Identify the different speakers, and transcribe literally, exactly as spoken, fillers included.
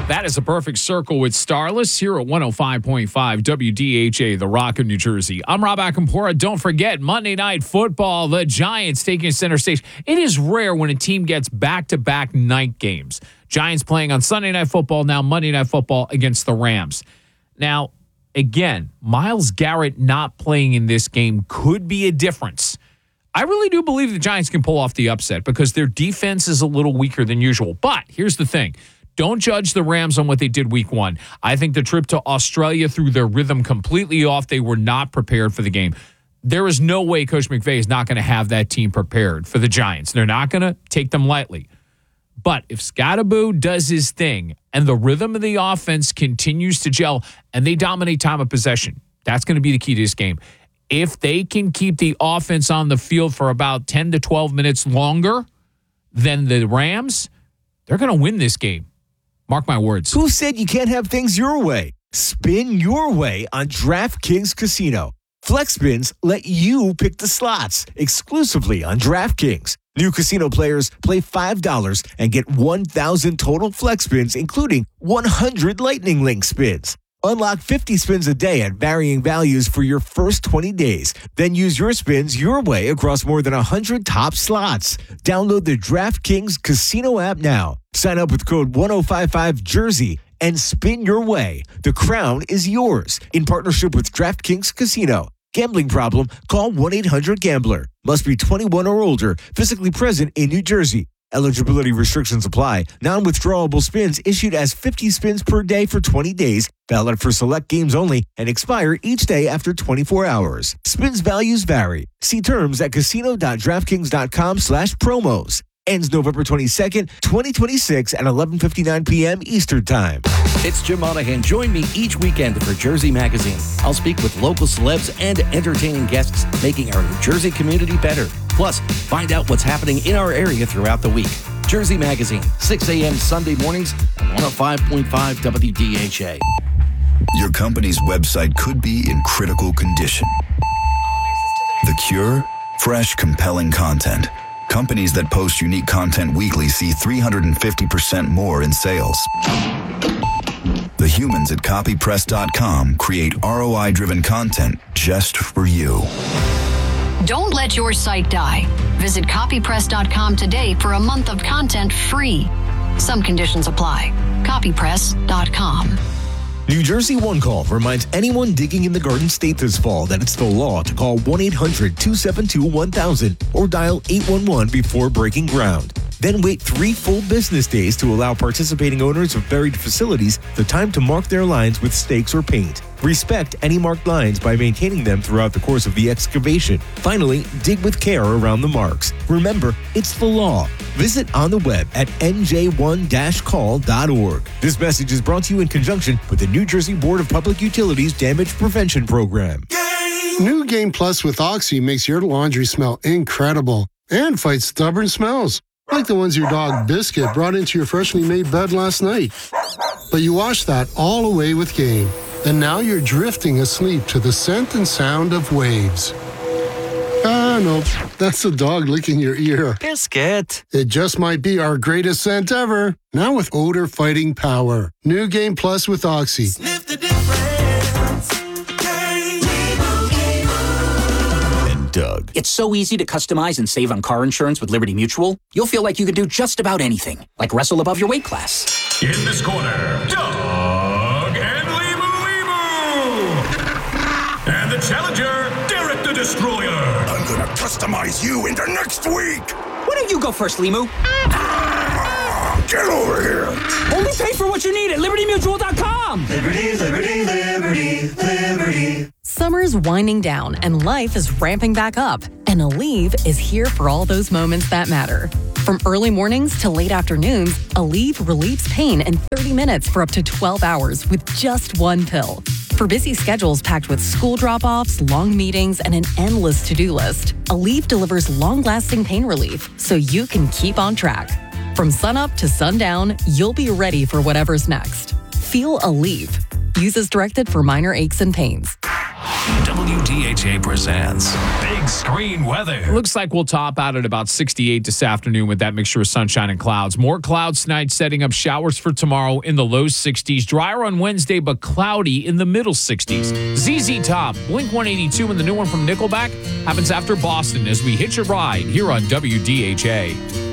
Speaker 1: That is a perfect circle with Starless here at one oh five point five W D H A, The Rock of New Jersey. I'm Rob Akampora. Don't forget, Monday Night Football, the Giants taking center stage. It is rare when a team gets back-to-back night games. Giants playing on Sunday Night Football, now Monday Night Football against the Rams. Now, again, Myles Garrett not playing in this game could be a difference. I really do believe the Giants can pull off the upset because their defense is a little weaker than usual. But here's the thing. Don't judge the Rams on what they did week one. I think the trip to Australia threw their rhythm completely off. They were not prepared for the game. There is no way Coach McVay is not going to have that team prepared for the Giants. They're not going to take them lightly. But if Scottaboo does his thing and the rhythm of the offense continues to gel and they dominate time of possession, that's going to be the key to this game. If they can keep the offense on the field for about ten to twelve minutes longer than the Rams, they're going to win this game. Mark my words.
Speaker 2: Who said you can't have things your way? Spin your way on DraftKings Casino. Flex spins let you pick the slots exclusively on DraftKings. New casino players play five dollars and get one thousand total flex spins, including one hundred Lightning Link spins. Unlock fifty spins a day at varying values for your first twenty days. Then use your spins your way across more than one hundred top slots. Download the DraftKings Casino app now. Sign up with code one oh five five Jersey and spin your way. The crown is yours in partnership with DraftKings Casino. Gambling problem? Call one eight hundred gambler. Must be twenty-one or older. Physically present in New Jersey. Eligibility restrictions apply. Non-withdrawable spins issued as fifty spins per day for twenty days. Valid for select games only and expire each day after twenty-four hours. Spins values vary. See terms at casino.draftkings.com slash promos. Ends November twenty-second, twenty twenty-six at eleven fifty-nine p.m. Eastern Time.
Speaker 3: It's Jim Monahan. Join me each weekend for Jersey Magazine. I'll speak with local celebs and entertaining guests, making our New Jersey community better. Plus, find out what's happening in our area throughout the week. Jersey Magazine, six a.m. Sunday mornings on one oh five point five W D H A.
Speaker 4: Your company's website could be in critical condition. The cure? Fresh, compelling content. Companies that post unique content weekly see three hundred fifty percent more in sales. The humans at copy press dot com create R O I-driven content just for you.
Speaker 5: Don't let your site die. Visit copy press dot com today for a month of content free. Some conditions apply. copy press dot com.
Speaker 2: New Jersey One Call reminds anyone digging in the Garden State this fall that it's the law to call one eight hundred two seven two one thousand or dial eight one one before breaking ground. Then wait three full business days to allow participating owners of buried facilities the time to mark their lines with stakes or paint. Respect any marked lines by maintaining them throughout the course of the excavation. Finally, dig with care around the marks. Remember, it's the law. Visit on the web at N J one dash call dot org. This message is brought to you in conjunction with the New Jersey Board of Public Utilities Damage Prevention Program.
Speaker 6: New Game Plus with Oxy makes your laundry smell incredible and fights stubborn smells, like the ones your dog Biscuit brought into your freshly made bed last night. But you washed that all away with Game, and now you're drifting asleep to the scent and sound of waves. Ah, no, that's the dog licking your ear.
Speaker 3: Biscuit.
Speaker 6: It just might be our greatest scent ever. Now with odor-fighting power. New Game Plus with Oxy.
Speaker 7: Sniff the difference. Game, game,
Speaker 2: And Doug.
Speaker 8: It's so easy to customize and save on car insurance with Liberty Mutual. You'll feel like you could do just about anything, like wrestle above your weight class.
Speaker 9: In this corner, Doug and Limu Limu. And the challenger, Derek the Destroyer.
Speaker 10: I'm gonna customize you into next week.
Speaker 8: Why don't you go first, Limu?
Speaker 10: Get over here.
Speaker 8: Only pay for what you need at liberty mutual dot com.
Speaker 7: Liberty, liberty, liberty, liberty.
Speaker 11: Summer's winding down and life is ramping back up. And Aleve is here for all those moments that matter. From early mornings to late afternoons, Aleve relieves pain in thirty minutes for up to twelve hours with just one pill. For busy schedules packed with school drop-offs, long meetings, and an endless to-do list, Aleve delivers long-lasting pain relief so you can keep on track. From sunup to sundown, you'll be ready for whatever's next. Feel Aleve. Use as directed for minor aches and pains.
Speaker 9: W D H A presents Big Screen Weather.
Speaker 1: Looks like we'll top out at about sixty-eight this afternoon with that mixture of sunshine and clouds. More clouds tonight, setting up showers for tomorrow in the low sixties. Drier on Wednesday, but cloudy in the middle sixties. Z Z Top, Blink one eighty-two, and the new one from Nickelback happens after Boston as we hitch a ride here on W D H A.